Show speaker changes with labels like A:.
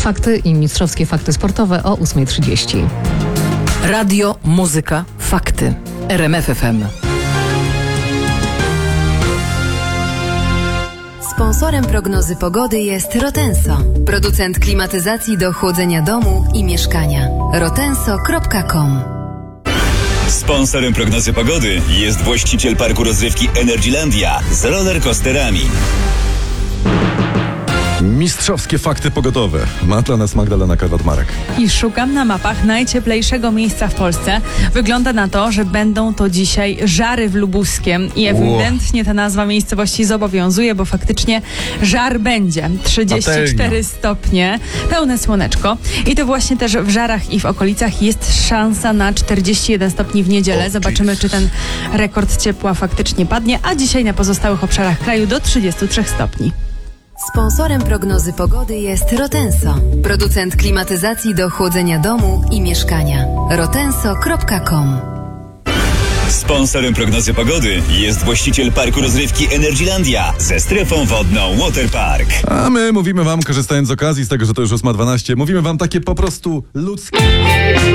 A: Fakty i mistrzowskie fakty sportowe o 8:30.
B: Radio, muzyka, fakty. RMF FM.
C: Sponsorem prognozy pogody jest Rotenso, producent klimatyzacji do chłodzenia domu i mieszkania. rotenso.com.
D: Sponsorem prognozy pogody jest właściciel parku rozrywki Energylandia z rollercoasterami.
E: Mistrzowskie fakty pogodowe. Ma dla nas Magdalena Kawat-Marek.
F: I szukam na mapach najcieplejszego miejsca w Polsce. Wygląda na to, że będą to dzisiaj Żary w Lubuskiem i ewidentnie ta nazwa miejscowości zobowiązuje, bo faktycznie żar będzie. 34
E: Patelnia.
F: stopnie, pełne słoneczko. I to właśnie też w Żarach i w okolicach jest szansa na 41 stopni w niedzielę. Zobaczymy, czy ten rekord ciepła faktycznie padnie, a dzisiaj na pozostałych obszarach kraju do 33 stopni.
C: Sponsorem prognozy pogody jest Rotenso, producent klimatyzacji do chłodzenia domu i mieszkania. rotenso.com.
D: Sponsorem prognozy pogody jest właściciel parku rozrywki Energylandia ze strefą wodną Waterpark.
E: A my mówimy wam, korzystając z okazji, z tego, że to już 8:12, mówimy wam takie po prostu ludzkie...